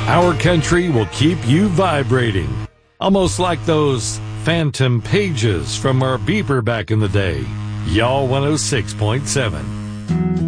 Our country will keep you vibrating, almost like those phantom pages from our beeper back in the day. Y'all 106.7.